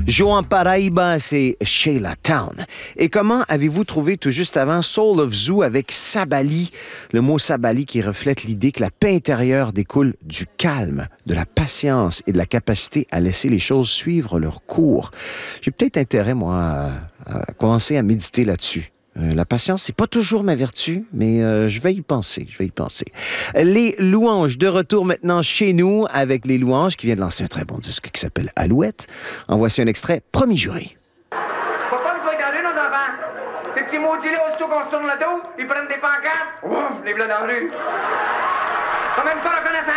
Joan Paraíba, c'est Sheila Town. Et comment avez-vous trouvé tout juste avant Soul of Zoo avec Sabali? Le mot Sabali qui reflète l'idée que la paix intérieure découle du calme, de la patience et de la capacité à laisser les choses suivre leur cours. J'ai peut-être intérêt, moi, à commencer à méditer là-dessus. La patience, c'est pas toujours ma vertu, mais je vais y penser, Les Louanges, de retour maintenant chez nous avec Les Louanges qui vient de lancer un très bon disque qui s'appelle Alouette. En voici un extrait, Promis juré. Faut pas nous dans la rue, nos enfants. Ces petits maudits-là, aussitôt qu'on se tourne le dos, ils prennent des pancartes. Ouf, les v'là dans la rue. Quand même pas reconnaissant.